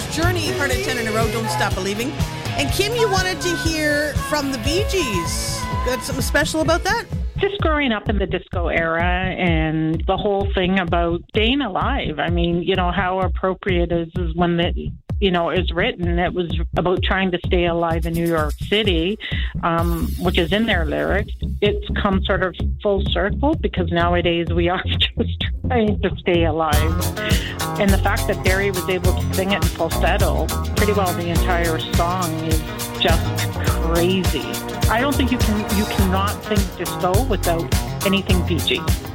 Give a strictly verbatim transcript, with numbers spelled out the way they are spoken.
Journey, Heart at ten in a row, Don't Stop Believing. And Kim, you wanted to hear from the Bee Gees. Got something special about that? Just growing up in the disco era and the whole thing about staying alive. I mean, you know, how appropriate is, is when the, you know, is written. It was about trying to stay alive in New York City, um, which is in their lyrics. It's come sort of full circle because nowadays we are just trying to stay alive. And the fact that Barry was able to sing it in falsetto pretty well the entire song is just crazy. I don't think you can you cannot think disco without anything Bee Gees.